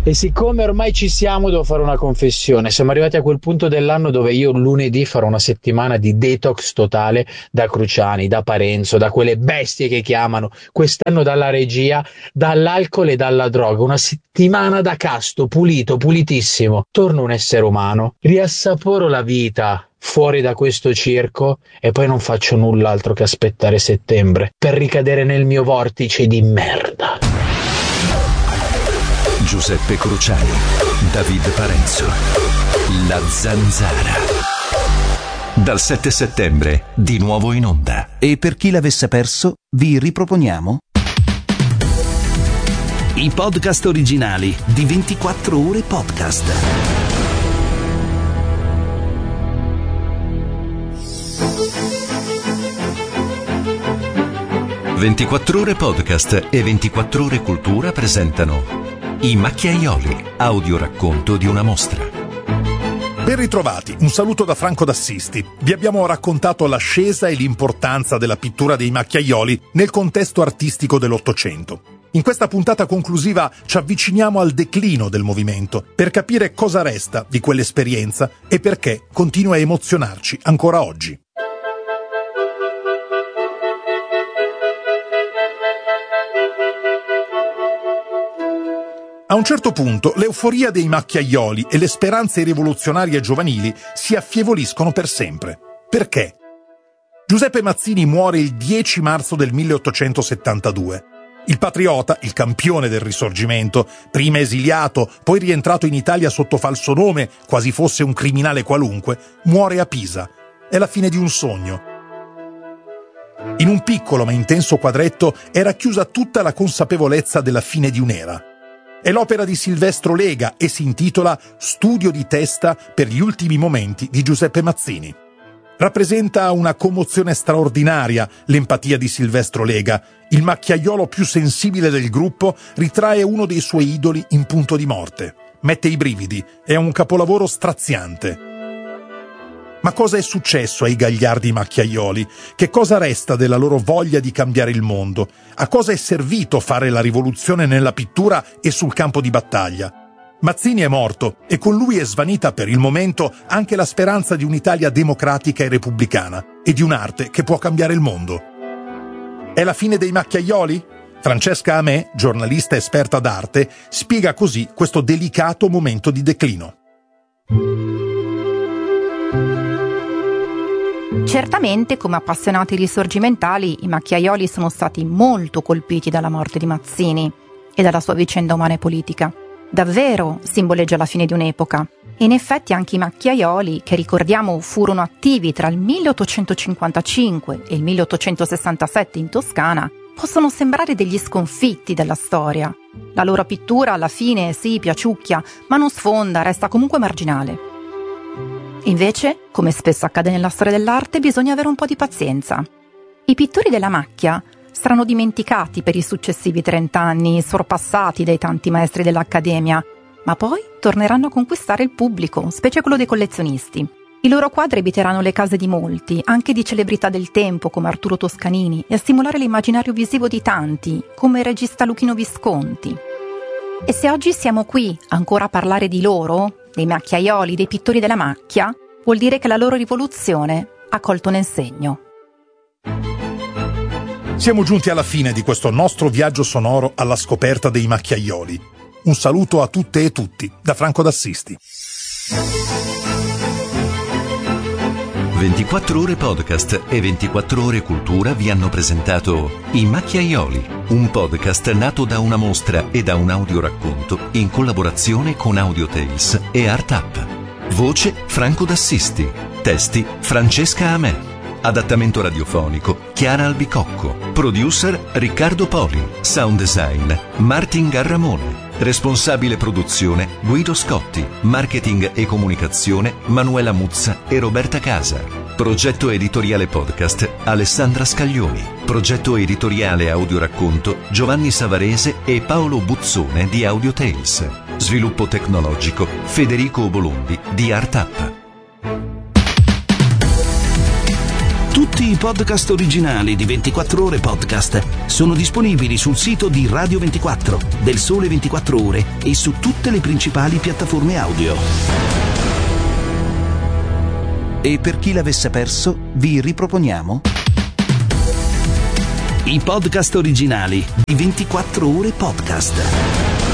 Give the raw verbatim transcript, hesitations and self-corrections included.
E siccome ormai ci siamo, devo fare una confessione. Siamo arrivati a quel punto dell'anno dove io lunedì farò una settimana di detox totale da Cruciani, da Parenzo, da quelle bestie che chiamano, quest'anno dalla regia, dall'alcol e dalla droga. Una settimana da casto, pulito, pulitissimo. Torno un essere umano, riassaporo la vita fuori da questo circo e poi non faccio null'altro che aspettare settembre per ricadere nel mio vortice di merda. Giuseppe Cruciani, David Parenzo, La Zanzara. Dal sette settembre, di nuovo in onda. E per chi l'avesse perso, vi riproponiamo i podcast originali di ventiquattro ore podcast. ventiquattro ore podcast e ventiquattro ore cultura presentano I Macchiaioli, audioracconto di una mostra. Ben ritrovati, un saluto da Franco d'Assisti. Vi abbiamo raccontato l'ascesa e l'importanza della pittura dei macchiaioli nel contesto artistico dell'Ottocento. In questa puntata conclusiva ci avviciniamo al declino del movimento per capire cosa resta di quell'esperienza e perché continua a emozionarci ancora oggi. A un certo punto l'euforia dei macchiaioli e le speranze rivoluzionarie giovanili si affievoliscono per sempre. Perché? Giuseppe Mazzini muore il dieci marzo del milleottocentosettantadue. Il patriota, il campione del Risorgimento, prima esiliato, poi rientrato in Italia sotto falso nome, quasi fosse un criminale qualunque, muore a Pisa. È la fine di un sogno. In un piccolo ma intenso quadretto era chiusa tutta la consapevolezza della fine di un'era. È l'opera di Silvestro Lega e si intitola Studio di testa per gli ultimi momenti di Giuseppe Mazzini. Rappresenta una commozione straordinaria l'empatia di Silvestro Lega. Il macchiaiolo più sensibile del gruppo ritrae uno dei suoi idoli in punto di morte. Mette i brividi, è un capolavoro straziante. Ma cosa è successo ai gagliardi macchiaioli? Che cosa resta della loro voglia di cambiare il mondo? A cosa è servito fare la rivoluzione nella pittura e sul campo di battaglia? Mazzini è morto e con lui è svanita per il momento anche la speranza di un'Italia democratica e repubblicana e di un'arte che può cambiare il mondo. È la fine dei macchiaioli? Francesca Amè, giornalista esperta d'arte, spiega così questo delicato momento di declino. Certamente, come appassionati risorgimentali, i macchiaioli sono stati molto colpiti dalla morte di Mazzini e dalla sua vicenda umana e politica. Davvero simboleggia la fine di un'epoca. E in effetti anche i macchiaioli, che ricordiamo furono attivi tra il milleottocentocinquantacinque e il milleottocentosessantasette in Toscana, possono sembrare degli sconfitti della storia. La loro pittura alla fine sì, piaciucchia, ma non sfonda, resta comunque marginale. Invece, come spesso accade nella storia dell'arte, bisogna avere un po' di pazienza. I pittori della macchia saranno dimenticati per i successivi trent'anni, sorpassati dai tanti maestri dell'Accademia, ma poi torneranno a conquistare il pubblico, specie quello dei collezionisti. I loro quadri abiteranno le case di molti, anche di celebrità del tempo come Arturo Toscanini, e a stimolare l'immaginario visivo di tanti, come il regista Luchino Visconti. E se oggi siamo qui ancora a parlare di loro, dei macchiaioli, dei pittori della macchia, vuol dire che la loro rivoluzione ha colto nel segno. Siamo giunti alla fine di questo nostro viaggio sonoro alla scoperta dei macchiaioli. Un saluto a tutte e tutti da Franco d'Assisti. ventiquattro ore podcast e ventiquattro ore cultura vi hanno presentato I Macchiaioli, un podcast nato da una mostra e da un audioracconto in collaborazione con Audio Tales e Art Up. Voce Franco d'Assisti. Testi Francesca Amè. Adattamento radiofonico Chiara Albicocco. Producer Riccardo Poli. Sound design Martin Garramone. Responsabile produzione Guido Scotti. Marketing e comunicazione Manuela Muzza e Roberta Casa. Progetto editoriale podcast Alessandra Scaglioni. Progetto editoriale audioracconto Giovanni Savarese e Paolo Buzzone di Audio Tales. Sviluppo tecnologico Federico Bolondi di Art Up. Tutti i I podcast originali di ventiquattro Ore Podcast sono disponibili sul sito di Radio ventiquattro, del Sole ventiquattro Ore e su tutte le principali piattaforme audio. E per chi l'avesse perso, vi riproponiamo I podcast originali di ventiquattro Ore Podcast.